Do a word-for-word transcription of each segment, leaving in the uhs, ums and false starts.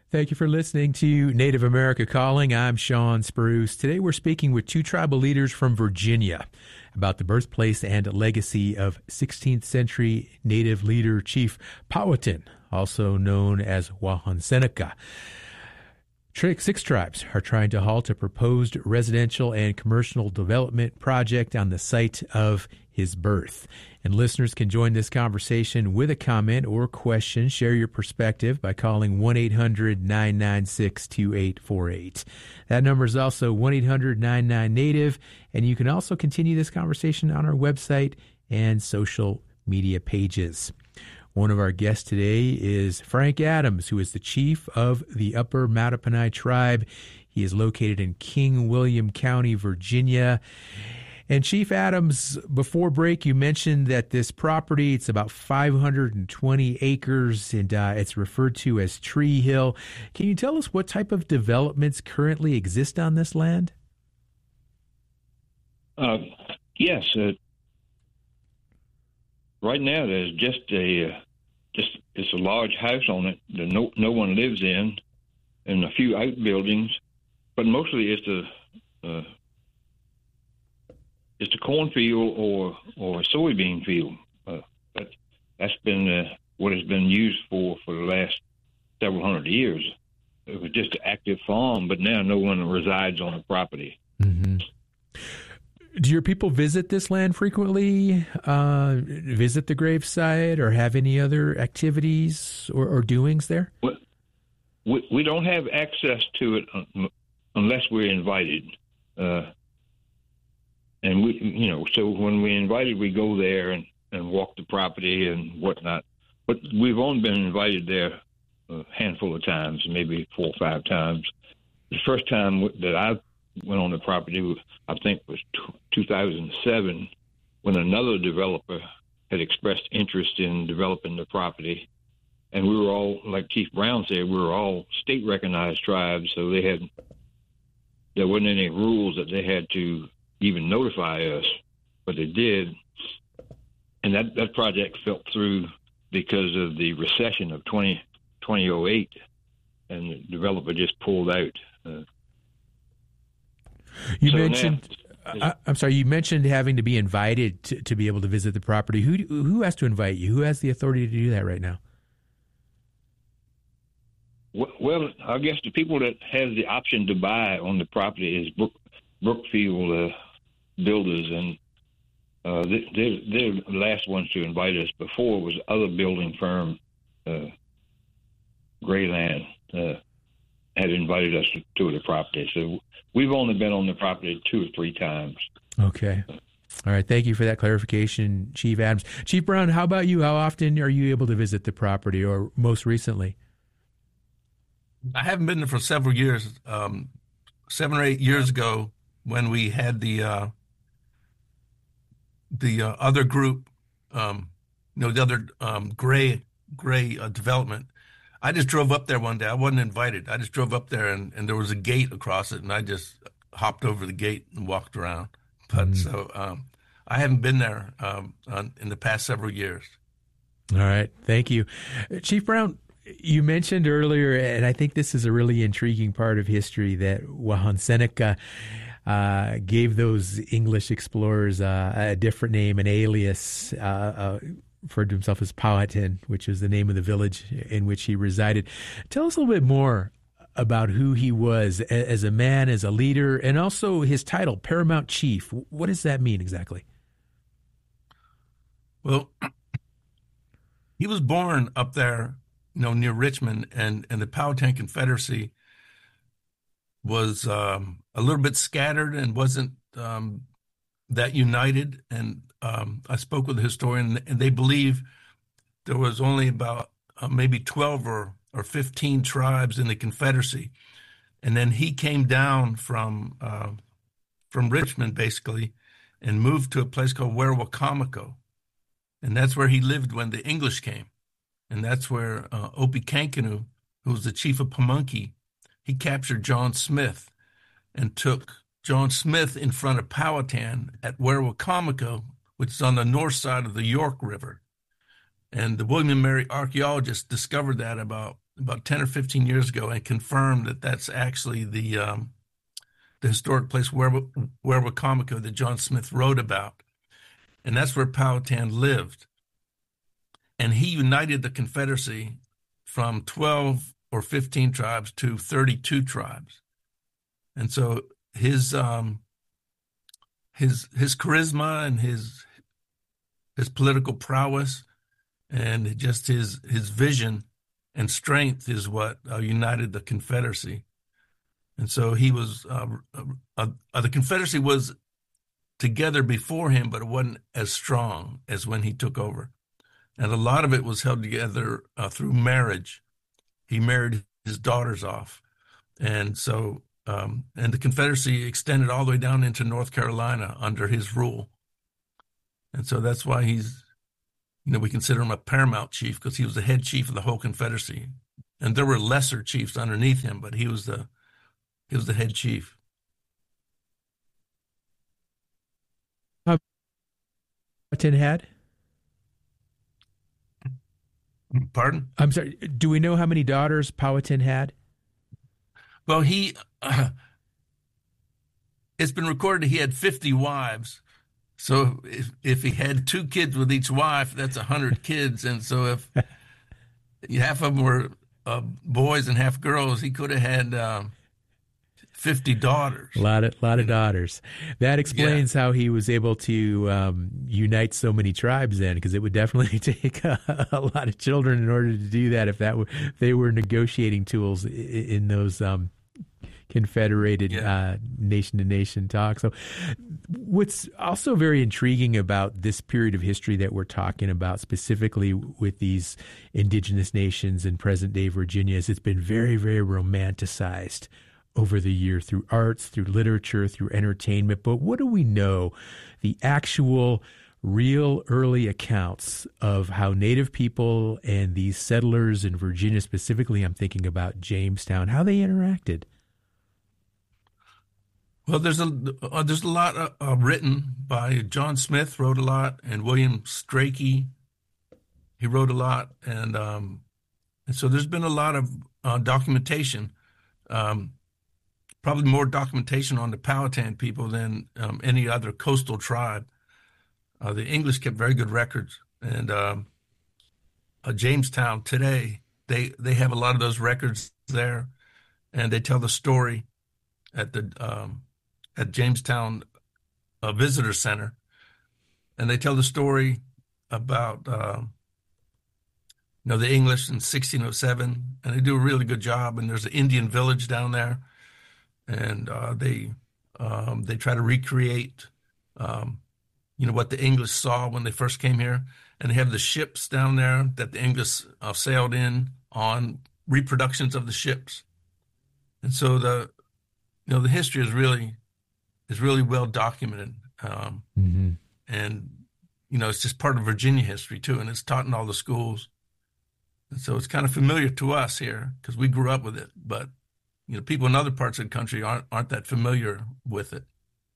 Thank you for listening to Native America Calling. I'm Sean Spruce. Today we're speaking with two tribal leaders from Virginia about the birthplace and legacy of sixteenth century Native leader Chief Powhatan, also known as Wahun Seneca. Six tribes are trying to halt a proposed residential and commercial development project on the site of his birth. And listeners can join this conversation with a comment or question. Share your perspective by calling one eight hundred nine nine six two eight four eight. That number is also one eight hundred nine nine native, and you can also continue this conversation on our website and social media pages. One of our guests today is Frank Adams, who is the chief of the Upper Mattaponi tribe. He is located in King William County, Virginia. And Chief Adams, before break, you mentioned that this property, it's about five hundred twenty acres, and uh, it's referred to as Tree Hill. Can you tell us what type of developments currently exist on this land? Uh, yes. Uh, right now, there's just a uh, just it's a large house on it that no no one lives in, and a few outbuildings, but mostly it's a uh, it's a cornfield or or a soybean field. Uh, that that's been uh, what it's been used for for the last several hundred years. It was just an active farm, but now no one resides on the property. Mm-hmm. Do your people visit this land frequently, uh, visit the gravesite, or have any other activities or, or doings there? Well, we, we don't have access to it unless we're invited. Uh, and, we, you know, so when we're invited, we go there and, and walk the property and whatnot. But we've only been invited there a handful of times, maybe four or five times. The first time that I went on the property, I think was two thousand seven, when another developer had expressed interest in developing the property. And we were all, like Chief Brown said, we were all state-recognized tribes, so they had, there wasn't any rules that they had to even notify us, but they did. And that, that project fell through because of the recession of twenty oh eight, and the developer just pulled out. Uh, You so mentioned, now, I, I'm sorry, you mentioned having to be invited to, to be able to visit the property. Who who has to invite you? Who has the authority to do that right now? Well, I guess the people that have the option to buy on the property is Brook, Brookfield uh, Builders, and uh, they, they're, they're the last ones to invite us. Before was other building firm, uh, Grayland, uh, had invited us to, to the property. So we've only been on the property two or three times. Okay. All right. Thank you for that clarification, Chief Adams. Chief Brown, how about you? How often are you able to visit the property, or most recently? I haven't been there for several years. Um, seven or eight years ago, when we had the uh, the uh, other group, um, you know, the other um, gray gray uh, development, I just drove up there one day. I wasn't invited. I just drove up there, and, and there was a gate across it, and I just hopped over the gate and walked around. But mm. so um, I haven't been there um, on, in the past several years. All right. Thank you. Chief Brown, you mentioned earlier, and I think this is a really intriguing part of history, that Wahun Seneca uh, gave those English explorers uh, a different name, an alias, uh, uh referred to himself as Powhatan, which is the name of the village in which he resided. Tell us a little bit more about who he was as a man, as a leader, and also his title, Paramount Chief. What does that mean exactly? Well, he was born up there, you know, near Richmond, and, and the Powhatan Confederacy was um, a little bit scattered and wasn't um, that united. And um, I spoke with a historian, and they believe there was only about uh, maybe twelve or, or fifteen tribes in the Confederacy. And then he came down from uh, from Richmond, basically, and moved to a place called Werowocomoco. And that's where he lived when the English came. And that's where uh, Opechancanough, who was the chief of Pamunkey, he captured John Smith and took John Smith in front of Powhatan at Werowocomoco, which is on the north side of the York River. And the William and Mary archaeologists discovered that about about ten or fifteen years ago and confirmed that that's actually the um, the historic place where Werowocomico that John Smith wrote about. And that's where Powhatan lived. And he united the Confederacy from twelve or fifteen tribes to thirty-two tribes. And so his um, his his charisma and his his political prowess and just his his vision and strength is what uh, united the Confederacy. And so he was uh, uh, uh, the Confederacy was together before him, but it wasn't as strong as when he took over. And a lot of it was held together uh, through marriage. He married his daughters off. And so, um, and the Confederacy extended all the way down into North Carolina under his rule. And so that's why he's, you know, we consider him a paramount chief because he was the head chief of the whole Confederacy. And there were lesser chiefs underneath him, but he was the, he was the head chief. Powhatan had? Pardon? I'm sorry. Do we know how many daughters Powhatan had? Well, he, uh, it's been recorded he had fifty wives. So if, if he had two kids with each wife, that's one hundred kids. And so if half of them were uh, boys and half girls, he could have had um, fifty daughters. A lot of, lot of daughters. That explains yeah. how he was able to um, unite so many tribes then, because it would definitely take a, a lot of children in order to do that if that were, if they were negotiating tools in, in those um, confederated yeah. uh, nation-to-nation talks. So what's also very intriguing about this period of history that we're talking about, specifically with these indigenous nations in present-day Virginia, is it's been very, very romanticized over the year through arts, through literature, through entertainment. But what do we know? The actual real early accounts of how Native people and these settlers in Virginia, specifically, I'm thinking about Jamestown, how they interacted. Well, there's a uh, there's a lot uh, uh, written by John Smith, wrote a lot, and William Strachey, he wrote a lot, and um, and so there's been a lot of uh, documentation. Um, Probably more documentation on the Powhatan people than um, any other coastal tribe. Uh, the English kept very good records, and um, uh, Jamestown today, they they have a lot of those records there, and they tell the story at the um, at Jamestown uh, Visitor Center, and they tell the story about uh, you know the English in sixteen oh seven, and they do a really good job. And there's an Indian village down there. And uh, they um, they try to recreate, um, you know, what the English saw when they first came here. And they have the ships down there that the English uh, sailed in on, reproductions of the ships. And so the, you know, the history is really is really well documented. Um, mm-hmm. And, you know, it's just part of Virginia history, too. And it's taught in all the schools. And so it's kind of familiar to us here because we grew up with it. But you know, people in other parts of the country aren't aren't that familiar with it.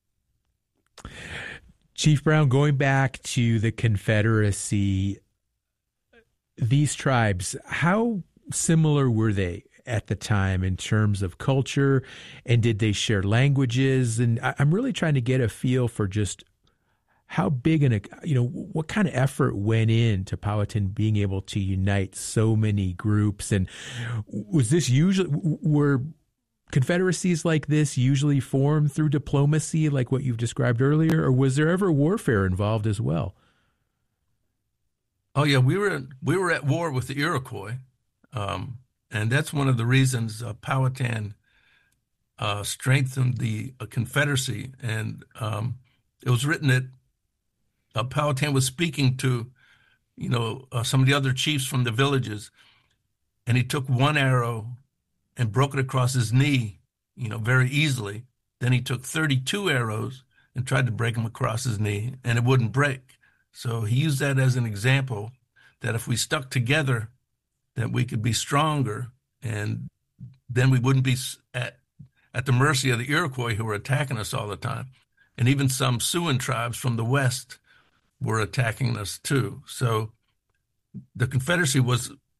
Chief Brown, going back to the Confederacy, these tribes, how similar were they at the time in terms of culture, and did they share languages? And I'm really trying to get a feel for just how big and, you know, what kind of effort went into Powhatan being able to unite so many groups. And was this usually, were confederacies like this usually formed through diplomacy, like what you've described earlier, or was there ever warfare involved as well? Oh yeah, we were we were at war with the Iroquois, um, and that's one of the reasons uh, Powhatan uh, strengthened the uh, Confederacy. And um, it was written that uh, Powhatan was speaking to, you know, uh, some of the other chiefs from the villages, and he took one arrow and broke it across his knee, you know, very easily. Then he took thirty-two arrows and tried to break them across his knee, and it wouldn't break. So he used that as an example that if we stuck together, that we could be stronger, and then we wouldn't be at, at the mercy of the Iroquois who were attacking us all the time. And even some Siouan tribes from the west were attacking us too. So the Confederacy was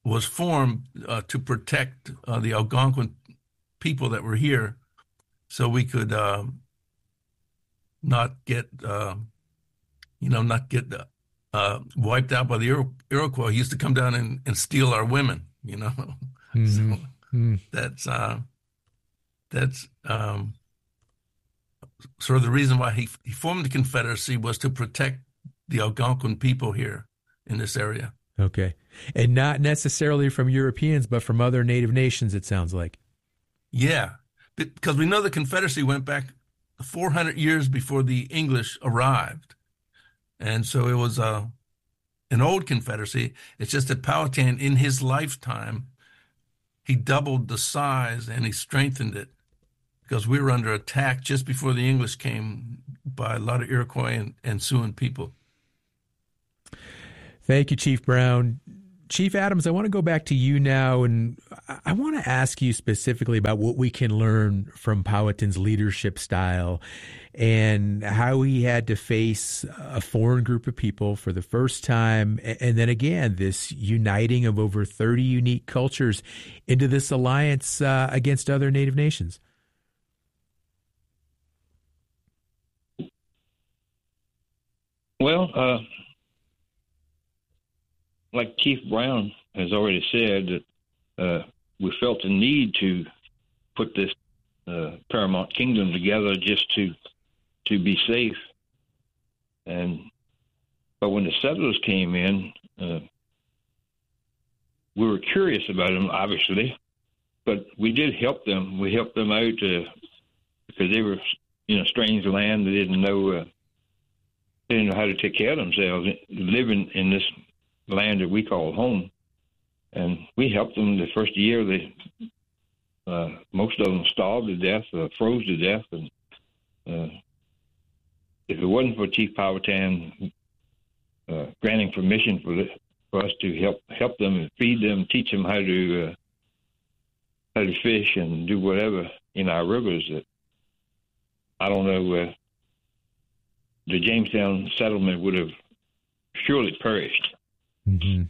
was formed uh, to protect uh, the Algonquin people that were here, so we could uh, not get, uh, you know, not get uh, wiped out by the Iro- Iroquois. He used to come down and, and steal our women, you know. Mm-hmm. So mm-hmm. that's uh, that's um, sort of the reason why he he formed the Confederacy, was to protect the Algonquin people here in this area. Okay. And not necessarily from Europeans, but from other native nations, it sounds like. Yeah, because we know the Confederacy went back four hundred years before the English arrived. And so it was uh, an old Confederacy. It's just that Powhatan, in his lifetime, he doubled the size and he strengthened it, because we were under attack just before the English came by a lot of Iroquois and, and Siouan people. Thank you, Chief Brown. Chief Adams, I want to go back to you now, and I want to ask you specifically about what we can learn from Powhatan's leadership style and how he had to face a foreign group of people for the first time, and then again, this uniting of over thirty unique cultures into this alliance uh, against other Native nations. Well, uh, like Chief Brown has already said, that uh, we felt the need to put this uh, Paramount Kingdom together just to to be safe. And but when the settlers came in, uh, we were curious about them, obviously, but we did help them. We helped them out uh, because they were, you know, strange land. They didn't know uh, they didn't know how to take care of themselves, living in this land that we call home. And we helped them the first year. They uh, most of them starved to death, uh, froze to death, and uh, if it wasn't for Chief Powhatan uh, granting permission for this, for us to help help them and feed them, teach them how to uh, how to fish and do whatever in our rivers, that I don't know, uh, the Jamestown settlement would have surely perished. Mm-hmm.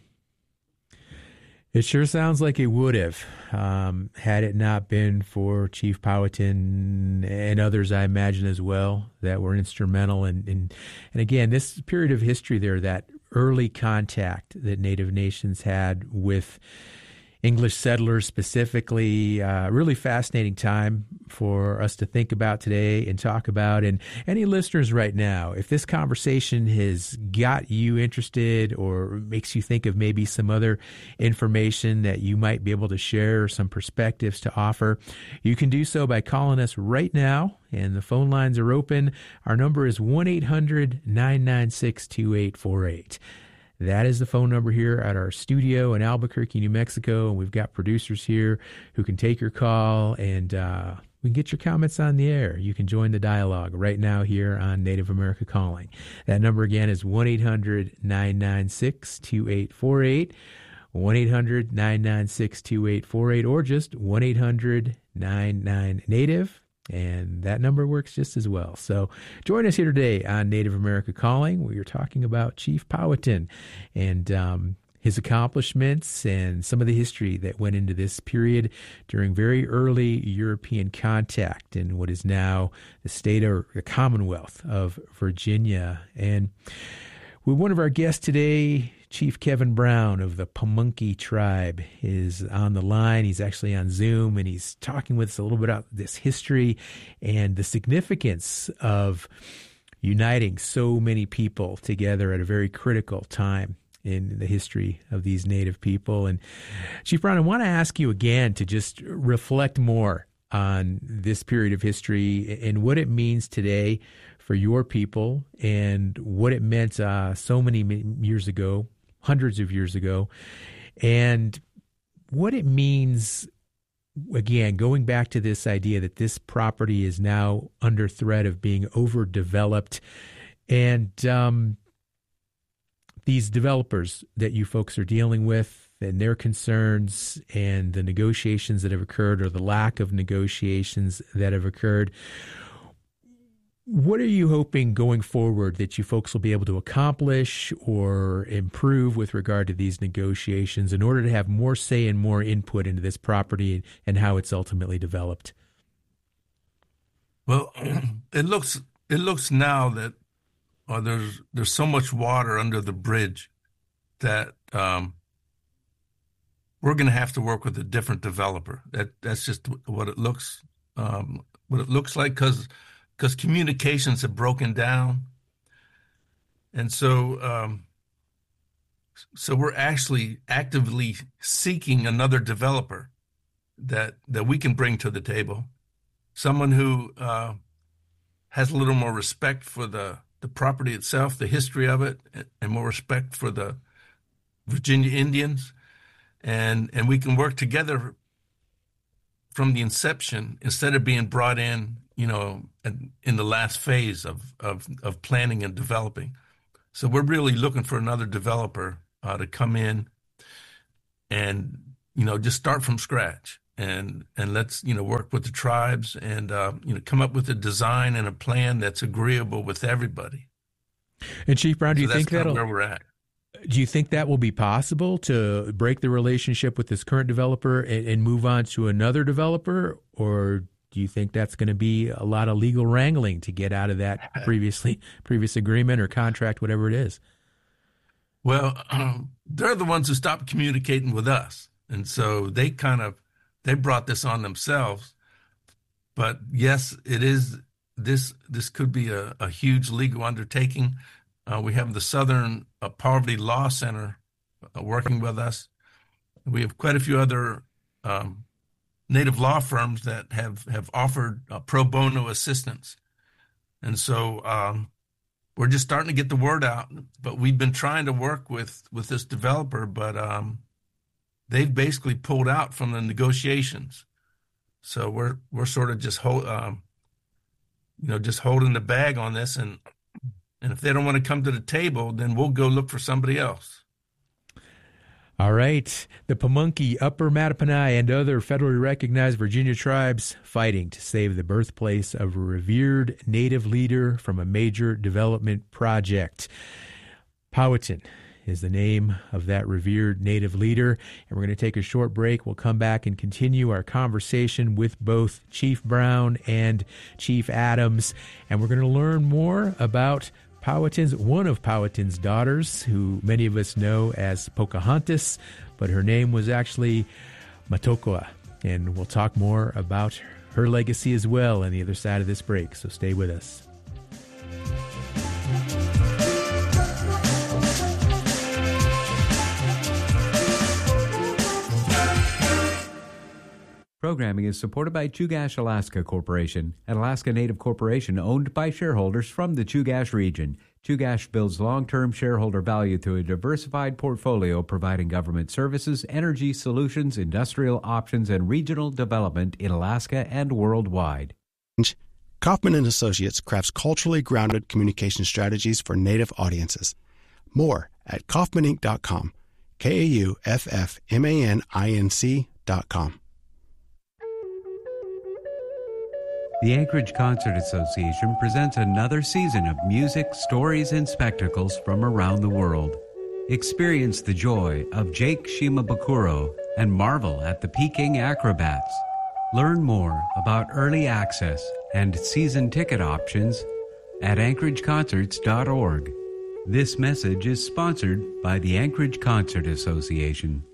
It sure sounds like it would have, um, had it not been for Chief Powhatan and others, I imagine, as well, that were instrumental. And in, in, and again, this period of history there, that early contact that Native nations had with English settlers specifically, uh, really fascinating time for us to think about today and talk about. And any listeners right now, if this conversation has got you interested or makes you think of maybe some other information that you might be able to share, or some perspectives to offer, you can do so by calling us right now. And the phone lines are open. Our number is one eight hundred nine nine six two eight four eight. That is the phone number here at our studio in Albuquerque, New Mexico. And we've got producers here who can take your call, and uh, we can get your comments on the air. You can join the dialogue right now here on Native America Calling. That number again is one eight hundred nine nine six two eight four eight, one eight hundred nine nine six two eight four eight, or just one eight hundred nine nine Native. And that number works just as well. So join us here today on Native America Calling. We are talking about Chief Powhatan and um, his accomplishments and some of the history that went into this period during very early European contact in what is now the state or the Commonwealth of Virginia. And with one of our guests today, Chief Kevin Brown of the Pamunkey tribe is on the line. He's actually on Zoom, and he's talking with us a little bit about this history and the significance of uniting so many people together at a very critical time in the history of these Native people. And Chief Brown, I want to ask you again to just reflect more on this period of history and what it means today for your people and what it meant uh, so many years ago, hundreds of years ago, and what it means, again, going back to this idea that this property is now under threat of being overdeveloped, and um, these developers that you folks are dealing with and their concerns and the negotiations that have occurred, or the lack of negotiations that have occurred. What are you hoping going forward that you folks will be able to accomplish or improve with regard to these negotiations in order to have more say and more input into this property and how it's ultimately developed? Well, it looks it looks now that uh, there's there's so much water under the bridge that um, we're going to have to work with a different developer. That that's just what it looks um, what it looks like because. Because communications have broken down, and so um, so we're actually actively seeking another developer that that we can bring to the table, someone who uh, has a little more respect for the the property itself, the history of it, and more respect for the Virginia Indians, and and we can work together from the inception instead of being brought in, you know, in the last phase of, of, of planning and developing. So we're really looking for another developer uh, to come in and, you know, just start from scratch and, and let's, you know, work with the tribes and, uh, you know, come up with a design and a plan that's agreeable with everybody. And Chief Brown, do you so think that'll, where we're at. Do you think that will be possible to break the relationship with this current developer and, and move on to another developer? Or do you think that's going to be a lot of legal wrangling to get out of that previously previous agreement or contract, whatever it is? Well, um, they're the ones who stopped communicating with us. And so they kind of, they brought this on themselves. But yes, it is, this, this could be a, a huge legal undertaking. Uh, we have the Southern uh, Poverty Law Center uh, working with us. We have quite a few other um, Native law firms that have, have offered uh, pro bono assistance. And so um, we're just starting to get the word out, but we've been trying to work with, with this developer, but um, they've basically pulled out from the negotiations. So we're we're sort of just hold, um, you know, just holding the bag on this, and and if they don't want to come to the table, then we'll go look for somebody else. All right. The Pamunkey, Upper Mattaponi, and other federally recognized Virginia tribes fighting to save the birthplace of a revered Native leader from a major development project. Powhatan is the name of that revered Native leader. And we're going to take a short break. We'll come back and continue our conversation with both Chief Brown and Chief Adams. And we're going to learn more about Powhatan's, one of Powhatan's daughters, who many of us know as Pocahontas, but her name was actually Matokoa. And we'll talk more about her legacy as well on the other side of this break. So stay with us. Programming is supported by Chugach Alaska Corporation, an Alaska Native corporation owned by shareholders from the Chugach region. Chugach builds long-term shareholder value through a diversified portfolio providing government services, energy solutions, industrial options, and regional development in Alaska and worldwide. Kaufman and Associates crafts culturally grounded communication strategies for Native audiences. More at Kaufman Inc dot com. K A U F F M A N I N C dot com. The Anchorage Concert Association presents another season of music, stories, and spectacles from around the world. Experience the joy of Jake Shimabukuro and marvel at the Peking Acrobats. Learn more about early access and season ticket options at anchorage concerts dot org. This message is sponsored by the Anchorage Concert Association.